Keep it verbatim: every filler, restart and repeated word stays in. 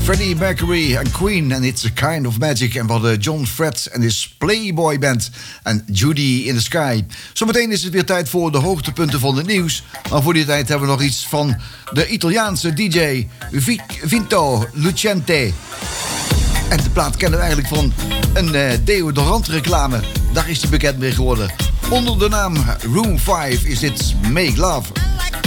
Freddie Mercury en Queen en It's a Kind of Magic. En we hadden John Fred en his Playboy Band en Judy in the Sky. Zometeen is het weer tijd voor de hoogtepunten van het nieuws. Maar voor die tijd hebben we nog iets van de Italiaanse D J Vinto Lucente. En de plaat kennen we eigenlijk van een uh, deodorantreclame. Daar is hij bekend mee geworden. Onder de naam Room vijf is dit Make Love.